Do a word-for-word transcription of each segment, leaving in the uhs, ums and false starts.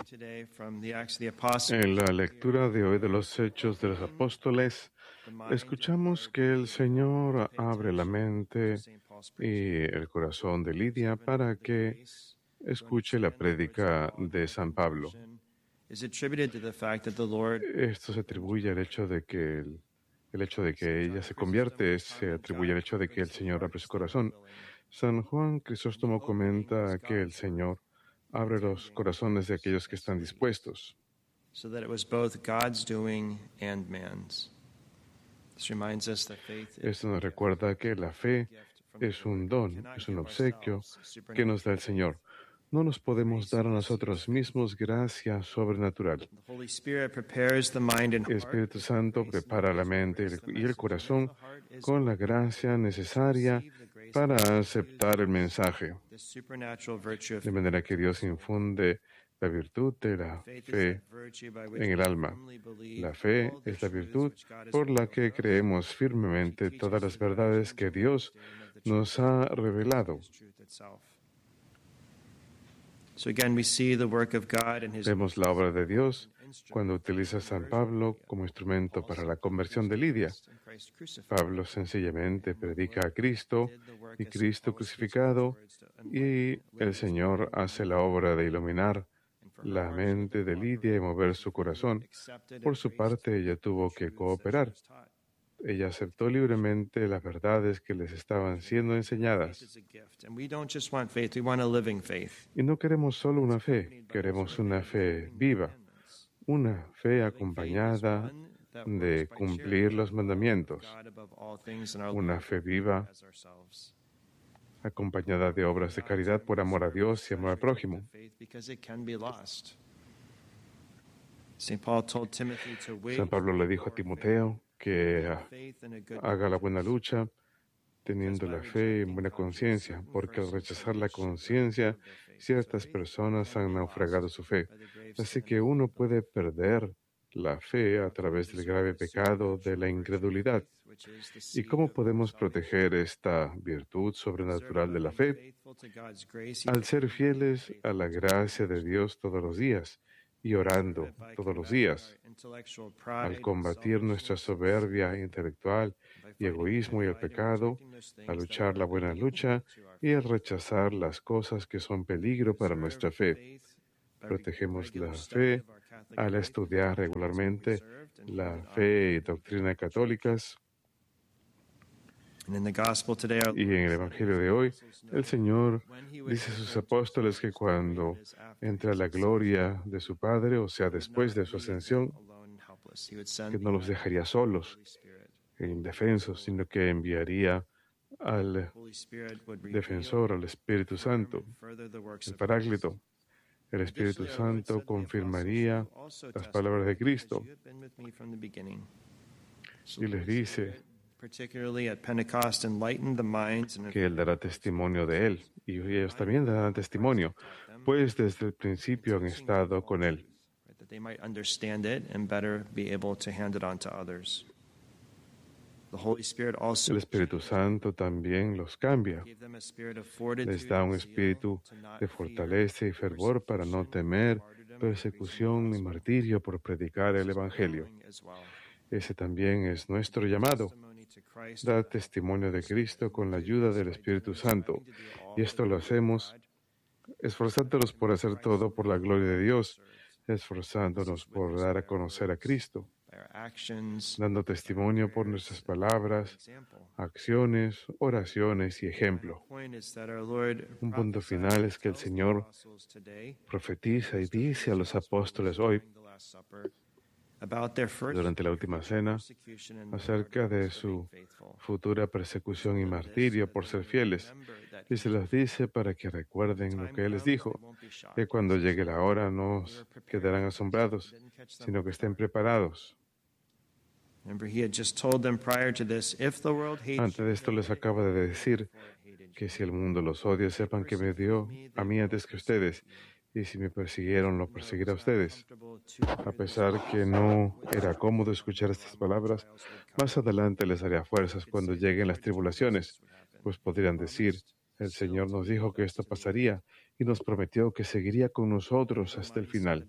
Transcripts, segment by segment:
En la lectura de hoy de los Hechos de los Apóstoles, escuchamos que el Señor abre la mente y el corazón de Lidia para que escuche la prédica de San Pablo. Esto se atribuye al hecho de que el, el hecho de que ella se convierte, se atribuye al hecho de que el Señor abre su corazón. San Juan Crisóstomo comenta que el Señor abre los corazones de aquellos que están dispuestos. Esto nos recuerda que la fe es un don, es un obsequio que nos da el Señor. No nos podemos dar a nosotros mismos gracia sobrenatural. El Espíritu Santo prepara la mente y el corazón con la gracia necesaria para aceptar el mensaje. De manera que Dios infunde la virtud de la fe en el alma. La fe es la virtud por la que creemos firmemente todas las verdades que Dios nos ha revelado. Vemos la obra de Dios cuando utiliza a San Pablo como instrumento para la conversión de Lidia. Pablo sencillamente predica a Cristo y Cristo crucificado, y el Señor hace la obra de iluminar la mente de Lidia y mover su corazón. Por su parte, ella tuvo que cooperar. Ella aceptó libremente las verdades que les estaban siendo enseñadas. Y no queremos solo una fe, queremos una fe viva, una fe acompañada de cumplir los mandamientos, una fe viva acompañada de obras de caridad por amor a Dios y amor al prójimo. San Pablo le dijo a Timoteo que haga la buena lucha teniendo la fe en buena conciencia, porque al rechazar la conciencia, ciertas personas han naufragado su fe. Así que uno puede perder la fe a través del grave pecado de la incredulidad. ¿Y cómo podemos proteger esta virtud sobrenatural de la fe? Al ser fieles a la gracia de Dios todos los días y orando todos los días, al combatir nuestra soberbia intelectual y egoísmo y el pecado, al luchar la buena lucha y al rechazar las cosas que son peligro para nuestra fe. Protegemos la fe al estudiar regularmente la fe y doctrina católicas. Y en el Evangelio de hoy, el Señor dice a sus apóstoles que cuando entre a la gloria de su Padre, o sea, después de su ascensión, que no los dejaría solos e indefensos, sino que enviaría al defensor, al Espíritu Santo, el Paráclito. El Espíritu Santo confirmaría las palabras de Cristo y les dice que Él dará testimonio de Él, y ellos también darán testimonio, pues desde el principio han estado con Él. El Espíritu Santo también los cambia. Les da un espíritu de fortaleza y fervor para no temer persecución ni martirio por predicar el Evangelio. Ese también es nuestro llamado. Dar testimonio de Cristo con la ayuda del Espíritu Santo. Y esto lo hacemos esforzándonos por hacer todo por la gloria de Dios, esforzándonos por dar a conocer a Cristo, dando testimonio por nuestras palabras, acciones, oraciones y ejemplo. Un punto final es que el Señor profetiza y dice a los apóstoles hoy, durante la última cena, acerca de su futura persecución y martirio por ser fieles, y se los dice para que recuerden lo que Él les dijo, que cuando llegue la hora no quedarán asombrados, sino que estén preparados. Antes de esto les acaba de decir que si el mundo los odia, sepan que me dio a mí antes que ustedes, y si me persiguieron, lo perseguirá a ustedes. A pesar que no era cómodo escuchar estas palabras, más adelante les hará fuerzas cuando lleguen las tribulaciones, pues podrían decir, El Señor nos dijo que esto pasaría y nos prometió que seguiría con nosotros hasta el final.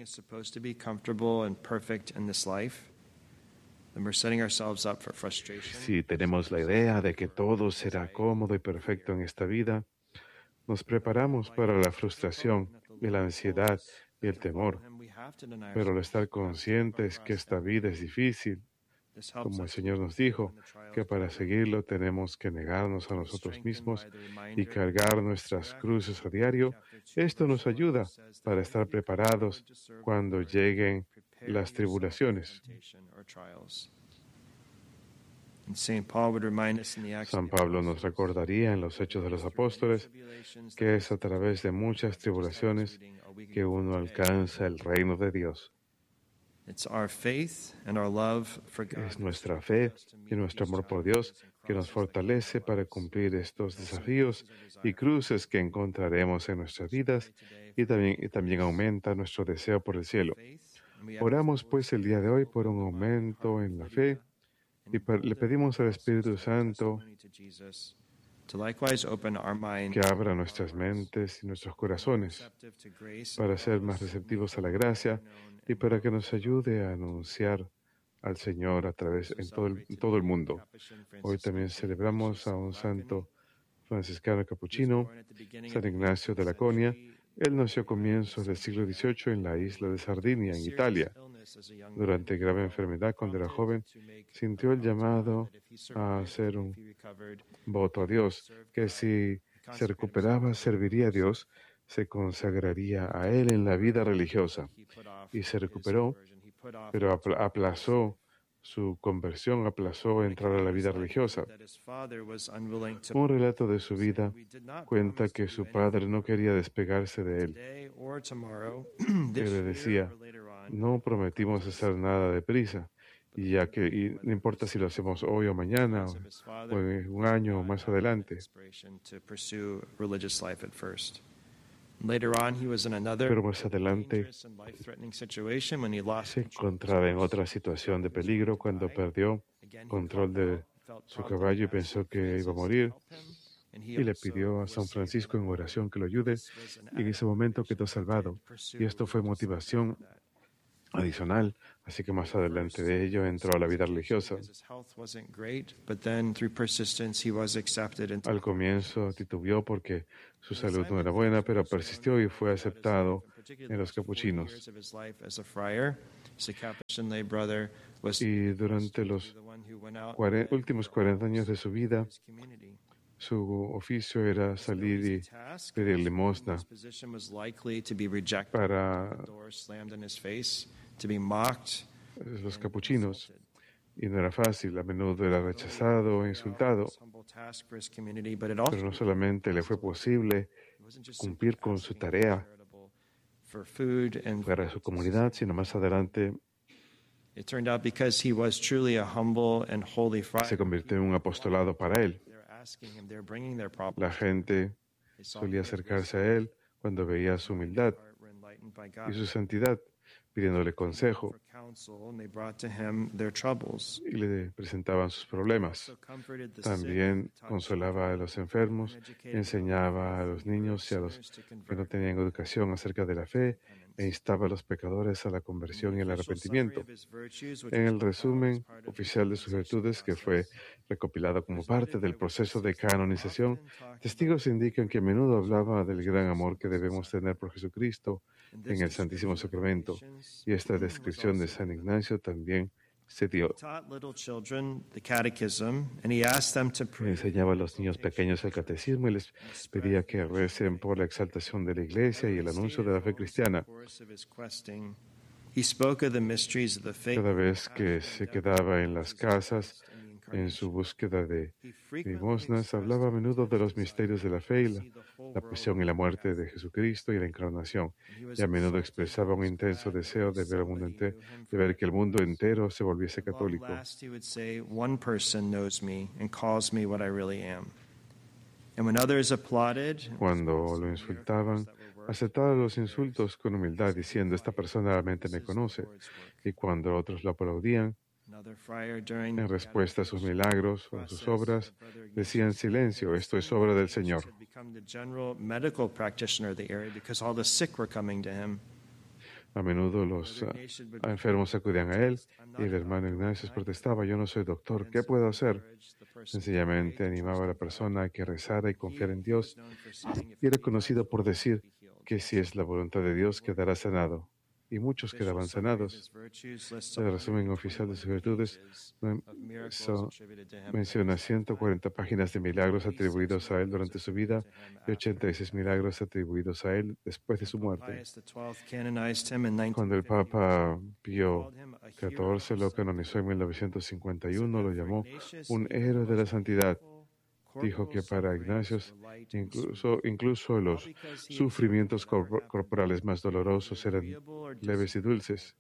Si tenemos la idea de que todo será cómodo y perfecto en esta vida, nos preparamos para la frustración y la ansiedad y el temor. Pero al estar conscientes que esta vida es difícil, como el Señor nos dijo, que para seguirlo tenemos que negarnos a nosotros mismos y cargar nuestras cruces a diario, esto nos ayuda para estar preparados cuando lleguen las tribulaciones. San Pablo nos recordaría en los Hechos de los Apóstoles que es a través de muchas tribulaciones que uno alcanza el reino de Dios. Es nuestra fe y nuestro amor por Dios que nos fortalece para cumplir estos desafíos y cruces que encontraremos en nuestras vidas y también, y también aumenta nuestro deseo por el cielo. Oramos pues el día de hoy por un aumento en la fe y le pedimos al Espíritu Santo que abra nuestras mentes y nuestros corazones para ser más receptivos a la gracia y para que nos ayude a anunciar al Señor a través en todo el, en todo el mundo. Hoy también celebramos a un santo franciscano capuchino, San Ignacio de Laconia. Él nació a comienzos del siglo dieciocho en la isla de Sardinia, en Italia. Durante grave enfermedad, cuando era joven, sintió el llamado a hacer un voto a Dios, que si se recuperaba, serviría a Dios, se consagraría a Él en la vida religiosa. Y se recuperó, pero aplazó su conversión, aplazó entrar a la vida religiosa. Un relato de su vida cuenta que su padre no quería despegarse de él. Él le decía, no prometimos hacer nada deprisa, y ya que y no importa si lo hacemos hoy o mañana, o, o en un año o más adelante. Pero más adelante se encontraba en otra situación de peligro cuando perdió control de su caballo y pensó que iba a morir. Y le pidió a San Francisco en oración que lo ayude, y en ese momento quedó salvado. Y esto fue motivación adicional, así que más adelante de ello entró a la vida religiosa. Al comienzo titubeó porque su salud no era buena, pero persistió y fue aceptado en los capuchinos. Y durante los cuarenta, últimos cuarenta años de su vida, su oficio era salir y pedir limosna para los capuchinos, y no era fácil, a menudo era rechazado e insultado, pero no solamente le fue posible cumplir con su tarea para su comunidad, sino más adelante se convirtió en un apostolado para él. La gente solía acercarse a él cuando veía su humildad y su santidad, pidiéndole consejo, y le presentaban sus problemas. También consolaba a los enfermos, enseñaba a los niños y a los que no tenían educación acerca de la fe, e instaba a los pecadores a la conversión y el arrepentimiento. En el resumen oficial de sus virtudes, que fue recopilado como parte del proceso de canonización, testigos indican que a menudo hablaba del gran amor que debemos tener por Jesucristo en el Santísimo Sacramento, y esta descripción de San Ignacio también se dio. Enseñaba a los niños pequeños el catecismo y les pedía que recen por la exaltación de la Iglesia y el anuncio de la fe cristiana. Cada vez que se quedaba en las casas, en su búsqueda de limosnas, hablaba a menudo de los misterios de la fe y la, la pasión y la muerte de Jesucristo y la encarnación, y a menudo expresaba un intenso deseo de ver, el mundo entero, de ver que el mundo entero se volviese católico. Cuando lo insultaban, aceptaba los insultos con humildad, diciendo, esta persona realmente me conoce. Y cuando otros lo aplaudían, En respuesta a sus milagros o a sus obras, decían silencio, esto es obra del Señor. A menudo los uh, enfermos acudían a él y el hermano Ignacio protestaba, yo no soy doctor, ¿qué puedo hacer? Sencillamente animaba a la persona a que rezara y confiara en Dios y era conocido por decir que si es la voluntad de Dios quedará sanado. Y muchos quedaban sanados. El resumen oficial de sus virtudes so, menciona ciento cuarenta páginas de milagros atribuidos a él durante su vida y ochenta y seis milagros atribuidos a él después de su muerte. Cuando el Papa Pío catorce lo canonizó en mil novecientos cincuenta y uno, lo llamó un héroe de la santidad. Dijo que para Ignacio incluso, incluso los sufrimientos corp corporales más dolorosos eran leves y dulces,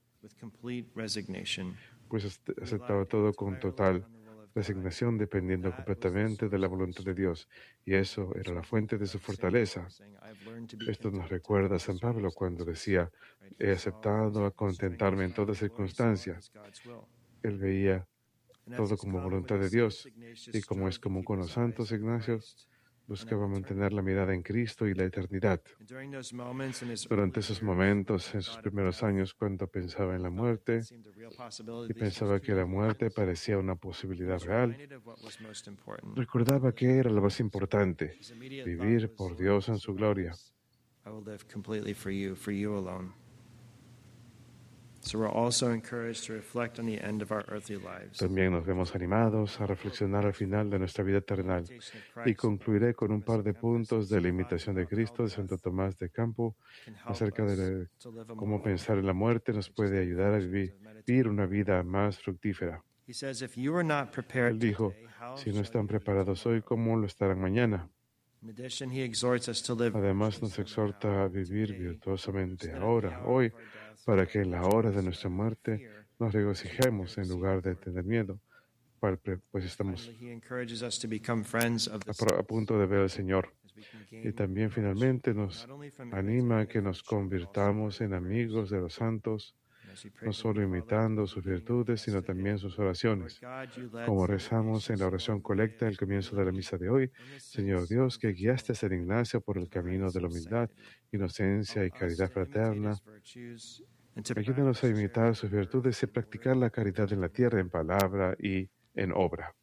pues aceptaba todo con total resignación, dependiendo completamente de la voluntad de Dios, y eso era la fuente de su fortaleza. Esto nos recuerda a San Pablo cuando decía, he aceptado a contentarme en todas circunstancias. Él veía todo como voluntad de Dios, y como es común con los santos, Ignacio buscaba mantener la mirada en Cristo y la eternidad. Durante esos momentos, en sus primeros años, cuando pensaba en la muerte y pensaba que la muerte parecía una posibilidad real, recordaba que era lo más importante, vivir por Dios en su gloria. También nos vemos animados a reflexionar al final de nuestra vida terrenal y concluiré con un par de puntos de la imitación de Cristo de Santo Tomás de Campo acerca de cómo pensar en la muerte nos puede ayudar a vivir una vida más fructífera. Él dijo, si no están preparados hoy, ¿cómo lo estarán mañana? Además, nos exhorta a vivir virtuosamente ahora, hoy, para que en la hora de nuestra muerte nos regocijemos en lugar de tener miedo, pues estamos a punto de ver al Señor. Y también finalmente nos anima a que nos convirtamos en amigos de los santos, no solo imitando sus virtudes, sino también sus oraciones. Como rezamos en la oración colecta al comienzo de la misa de hoy, Señor Dios, que guiaste a San Ignacio por el camino de la humildad, inocencia y caridad fraterna, ayúdanos a imitar sus virtudes y practicar la caridad en la tierra, en palabra y en obra.